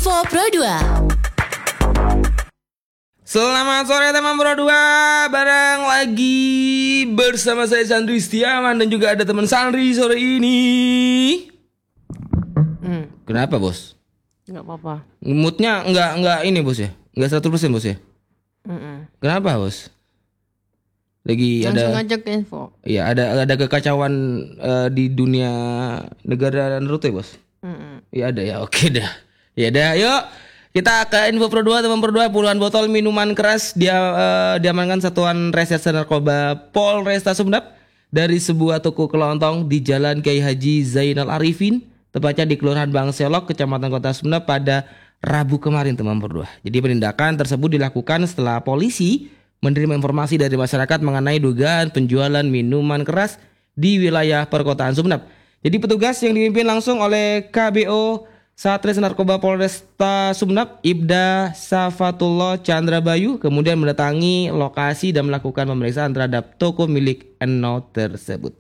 Info Pro 2. Selamat sore teman Pro 2. Bareng lagi bersama saya Sandri Setiawan dan juga ada teman Sandri sore ini. Kenapa bos? Enggak apa-apa. Moodnya enggak ini bos ya? Enggak 100% bos ya? Kenapa bos? Lagi Langsung ada ngajak ke info. Iya, ada kekacauan di dunia negara Naruto ya bos? Iya ada ya, oke dah. Ya dah, yuk kita ke Info Pro 2 teman Pro 2. Puluhan botol minuman keras diamankan Satuan Reserse Narkoba Polresta Sumedap dari sebuah toko kelontong di Jalan Kiai Haji Zainal Arifin, tepatnya di Kelurahan Bangselok, Kecamatan Kota Sumedap pada Rabu kemarin teman Pro 2. Jadi penindakan tersebut dilakukan setelah polisi menerima informasi dari masyarakat mengenai dugaan penjualan minuman keras di wilayah perkotaan Sumedap. Jadi petugas yang dipimpin langsung oleh KBO Satres Narkoba Polresta Sumedap, Ibda Safatullah Chandra Bayu, kemudian mendatangi lokasi dan melakukan pemeriksaan terhadap toko milik Eno tersebut.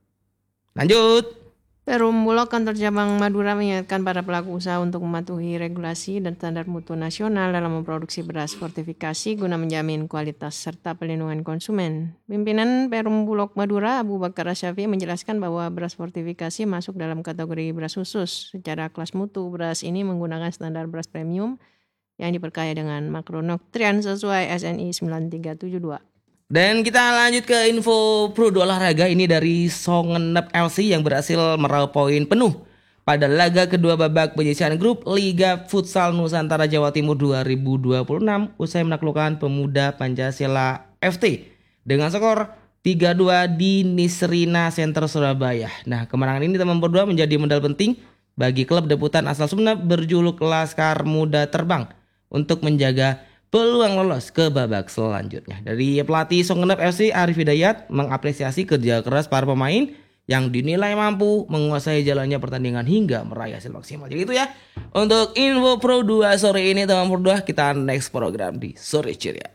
Lanjut. Perum Bulog Kantor Cabang Madura mengingatkan para pelaku usaha untuk mematuhi regulasi dan standar mutu nasional dalam memproduksi beras fortifikasi guna menjamin kualitas serta perlindungan konsumen. Pimpinan Perum Bulog Madura Abu Bakar Asyafi menjelaskan bahwa beras fortifikasi masuk dalam kategori beras khusus. Secara kelas mutu, beras ini menggunakan standar beras premium yang diperkaya dengan makronutrien sesuai SNI 9372. Dan kita lanjut ke info Pro 2 olahraga ini dari Songenep LC yang berhasil meraup poin penuh pada laga kedua babak penyisihan grup Liga Futsal Nusantara Jawa Timur 2026 usai menaklukkan Pemuda Pancasila FT dengan skor 3-2 di Nisrina Center Surabaya. Nah, kemenangan ini teman Pro 2 menjadi modal penting bagi klub debutan asal Sumeneb berjuluk Laskar Muda Terbang untuk menjaga peluang lolos ke babak selanjutnya. Dari pelatih Songenep FC Arif Hidayat mengapresiasi kerja keras para pemain yang dinilai mampu menguasai jalannya pertandingan hingga meraih hasil maksimal. Jadi itu ya untuk Info Pro 2 sore ini teman Pro 2. Kita next program di sore ceria.